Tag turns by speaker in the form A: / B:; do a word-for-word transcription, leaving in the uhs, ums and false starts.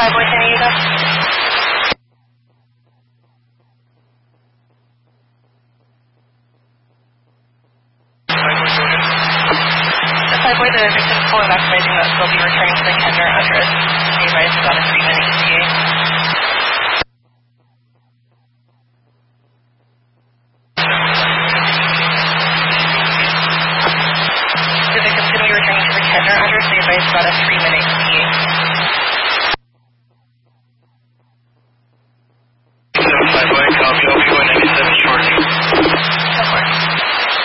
A: five boy, can you use that? The five boy, the victim is pulling back, raising that still be returning to the Kendra address. Be advised about a three minute E T A.